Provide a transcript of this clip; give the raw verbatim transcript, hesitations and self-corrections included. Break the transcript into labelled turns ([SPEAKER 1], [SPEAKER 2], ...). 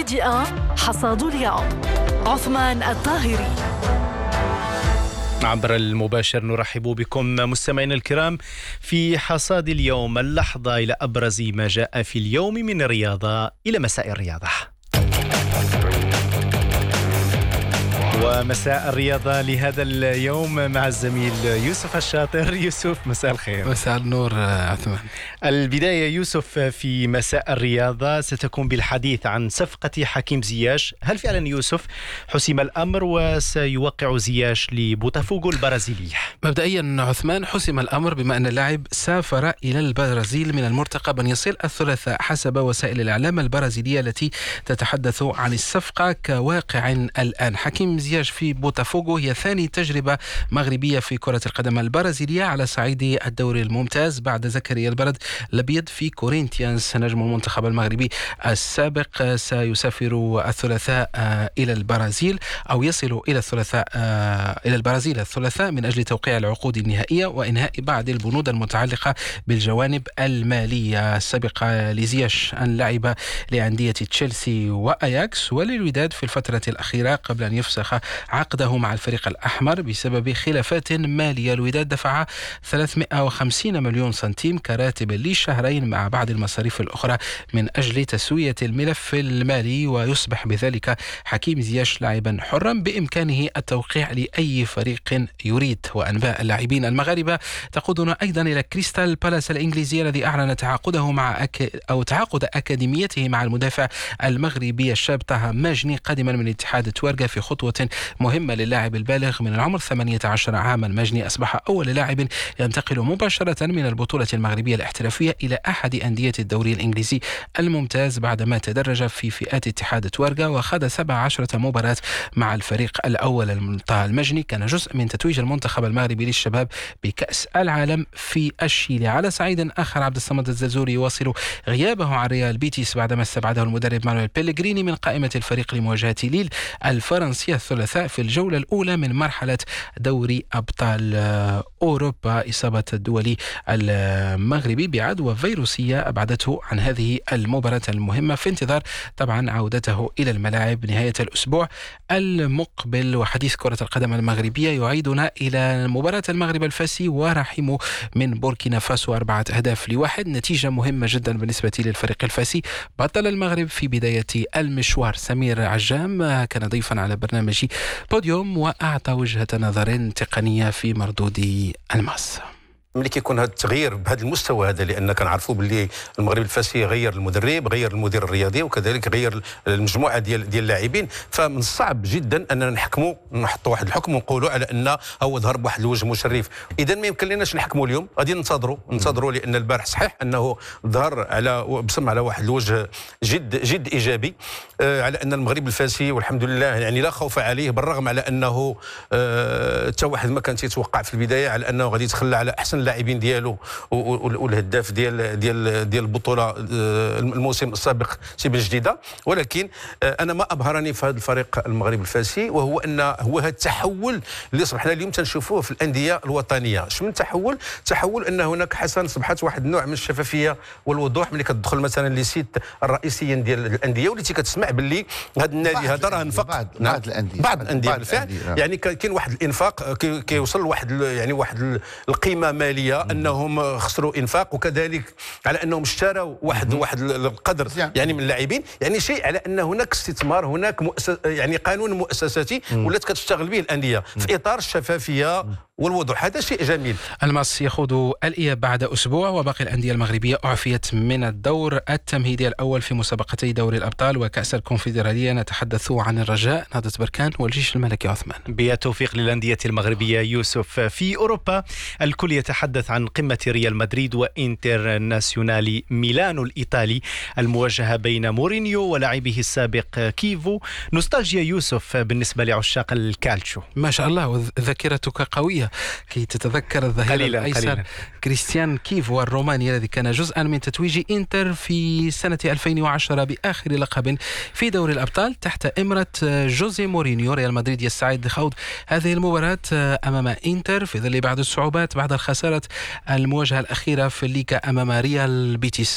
[SPEAKER 1] المفاجئة حصاد اليوم. عثمان الطاهري.
[SPEAKER 2] عبر المباشر نرحب بكم مستمعينا الكرام في حصاد اليوم، اللحظة إلى أبرز ما جاء في اليوم من الرياضة إلى مساء الرياضة. ومساء الرياضة لهذا اليوم مع الزميل يوسف الشاطر. يوسف، مساء الخير.
[SPEAKER 3] مساء النور عثمان.
[SPEAKER 2] البداية يوسف في مساء الرياضة ستكون بالحديث عن صفقة حكيم زياش. هل فعلا يوسف حسم الأمر وسيوقع زياش لبوتافوغو البرازيلي؟
[SPEAKER 3] مبدئيا عثمان، حسم الأمر بما أن اللاعب سافر إلى البرازيل من المرتقب أن يصل الثلاثاء حسب وسائل الإعلام البرازيلية التي تتحدث عن الصفقة كواقع الآن. حكيم زياش في بوتافوغو هي ثاني تجربة مغربية في كرة القدم البرازيلية على صعيد الدوري الممتاز بعد زكريا البرد الأبيض في كورينتيانز. نجم المنتخب المغربي السابق سيسافر الثلاثاء إلى البرازيل أو يصل إلى الثلاثاء إلى البرازيل الثلاثاء من أجل توقيع العقود النهائية وإنهاء بعض البنود المتعلقة بالجوانب المالية. سبق لزياش أن لعب لأندية تشيلسي وأياكس وللوداد في الفترة الأخيرة قبل أن يفسخ عقده مع الفريق الأحمر بسبب خلافات مالية. الوداد دفع ثلاثمائة وخمسين مليون سنتيم كراتب لشهرين مع بعض المصاريف الأخرى من أجل تسوية الملف المالي، ويصبح بذلك حكيم زياش لاعبا حرا بإمكانه التوقيع لأي فريق يريد. وأنباء اللاعبين المغاربة تقودنا أيضا إلى كريستال بالاس الإنجليزي الذي أعلن تعاقده مع أك... أو تعاقد أكاديميته مع المدافع المغربي الشاب طه ماجني قادما من اتحاد توارغا في خطوة مهمة للاعب البالغ من العمر ثمانية عشر عاما. ماجني أصبح أول لاعب ينتقل مباشرة من البطولة المغربية الاحترافية إلى أحد أندية الدوري الإنجليزي الممتاز بعدما تدرج في فئات اتحاد توارغا وخاض سبع عشرة مباراة مع الفريق الأول. طه المجني كان جزء من تتويج المنتخب المغربي للشباب بكأس العالم في الشيلي. على صعيد آخر، عبد الصمد الزلزوري يواصل غيابه عن ريال بيتيس بعدما استبعده المدرب مانويل بيلغريني من قائمة الفريق لمواجهة ليل الفرنسية الثلاثاء في الجولة الأولى من مرحلة دوري أبطال أوروبا. إصابة الدولي المغربي بعدوى فيروسية أبعدته عن هذه المباراة المهمة في انتظار طبعا عودته إلى الملاعب نهاية الأسبوع المقبل. وحديث كرة القدم المغربية يعيدنا إلى مباراة المغرب الفاسي ورحيم من بوركينا فاسو أربعة أهداف لواحد، نتيجة مهمة جدا بالنسبة للفريق الفاسي. بطل المغرب في بداية المشوار سمير عجام كان ضيفا على برنامج بوديوم وأعطى وجهة نظر تقنية في مردود الماس.
[SPEAKER 4] ملي كيكون هذا التغيير بهذا المستوى هذا، لان كنعرفوا باللي المغرب الفاسي غير المدرب، غير المدير الرياضي، وكذلك غير المجموعه ديال ديال اللاعبين، فمن الصعب جدا اننا نحكموا نحطوا واحد الحكم ونقولوا على ان هو ظهر بواحد الوجه مشرف. اذا ما يمكن لناش نحكموا اليوم، غادي ننتظروا ننتظروا لان البارح صحيح انه ظهر على بصم على واحد الوجه جد جد ايجابي آه على ان المغرب الفاسي والحمد لله يعني لا خوف عليه، بالرغم على انه حتى آه واحد ما كان تيتوقع في البدايه على انه غادي يتخلى على احسن اللاعبين ديالو والهداف ديال ديال ديال البطوله الموسم السابق سي بن جديده. ولكن انا ما ابهرني في هذا الفريق المغرب الفاسي وهو ان هو هذا التحول اللي صبحنا اليوم تنشوفوه في الانديه الوطنيه. اش من تحول؟ تحول ان هناك حسن صبحت واحد النوع من الشفافيه والوضوح ملي كتدخل مثلا لي سيت الرئيسيين ديال الانديه وليتي كتسمع باللي هذا النادي هذا راه انفق
[SPEAKER 5] بعض بعض الانديه
[SPEAKER 4] بعض الانديه بالفعل يعني كاين واحد الانفاق كيوصل لواحد يعني واحد القيمه ماليه انهم خسروا انفاق، وكذلك على انهم اشتروا واحد واحد القدر يعني من اللاعبين، يعني شيء على ان هناك استثمار، هناك مؤسس يعني قانون مؤسساتي ولات كتشتغل به الانديه في اطار الشفافيه والوضوح. هذا شيء جميل.
[SPEAKER 3] الماس يخوض الإياب بعد أسبوع وباقي الأندية المغربية أعفيت من الدور التمهيدي الأول في مسابقتي دوري الأبطال وكأس الكونفدرالية. نتحدث عن الرجاء، نهضة بركان والجيش الملكي عثمان.
[SPEAKER 2] بالتوفيق للأندية المغربية. يوسف، في أوروبا الكل يتحدث عن قمة ريال مدريد وإنتر ناسيونالي ميلانو الإيطالي، المواجهة بين مورينيو ولاعبه السابق كيفو. نوستالجيا يوسف بالنسبة لعشاق الكالتشو.
[SPEAKER 3] ما شاء الله، ذاكرتك قوية كي تتذكر الظهير الأيسر كريستيان كيفو الروماني الذي كان جزءا من تتويج إنتر في سنة ألفين وعشرة بآخر لقب في دوري الأبطال تحت إمرة جوزي مورينيو. ريال مدريد يستعد لخوض هذه المباراة أمام إنتر في ظل بعض الصعوبات بعد الخسارة المواجهة الأخيرة في الليغا أمام ريال بيتيس.